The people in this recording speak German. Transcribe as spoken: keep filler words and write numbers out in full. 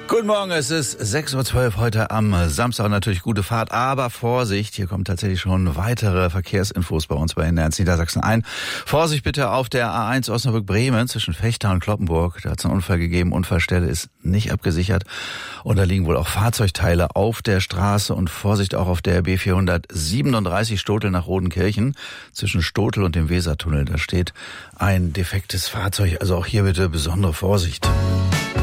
Guten Morgen, es ist sechs Uhr zwölf heute am Samstag, natürlich gute Fahrt, aber Vorsicht, hier kommen tatsächlich schon weitere Verkehrsinfos bei uns bei N eins Niedersachsen ein. Vorsicht bitte auf der A eins Osnabrück-Bremen zwischen Vechta und Cloppenburg, da hat es einen Unfall gegeben, Unfallstelle ist nicht abgesichert und da liegen wohl auch Fahrzeugteile auf der Straße und Vorsicht auch auf der B vierhundertsiebenunddreißig Stotel nach Rodenkirchen zwischen Stotel und dem Wesertunnel, da steht ein defektes Fahrzeug, also auch hier bitte besondere Vorsicht.